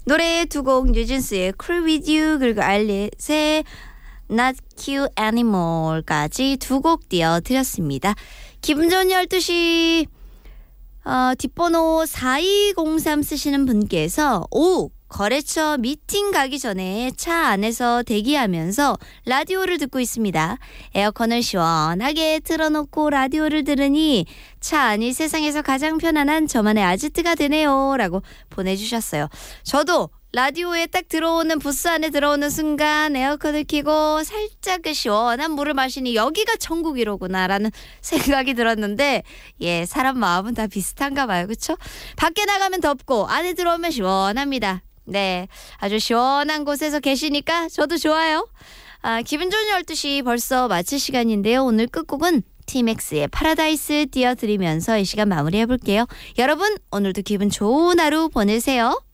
노래 두 곡 뉴진스의 Cool With You 그리고 알렛의 Not Cute Animal까지 두 곡 띄워드렸습니다. 기분 좋은 12시 뒷번호 4203 쓰시는 분께서 거래처 미팅 가기 전에 차 안에서 대기하면서 라디오를 듣고 있습니다. 에어컨을 시원하게 틀어놓고 라디오를 들으니 차 안이 세상에서 가장 편안한 저만의 아지트가 되네요 라고 보내주셨어요. 저도 라디오에 딱 들어오는 부스 안에 들어오는 순간 에어컨을 켜고 살짝 그 시원한 물을 마시니 여기가 천국이로구나 라는 생각이 들었는데 사람 마음은 다 비슷한가 봐요. 그렇죠? 밖에 나가면 덥고 안에 들어오면 시원합니다. 네, 아주 시원한 곳에서 계시니까 저도 좋아요. 기분 좋은 12시 벌써 마칠 시간인데요. 오늘 끝곡은 티맥스의 파라다이스 띄워드리면서 이 시간 마무리해볼게요. 여러분 오늘도 기분 좋은 하루 보내세요.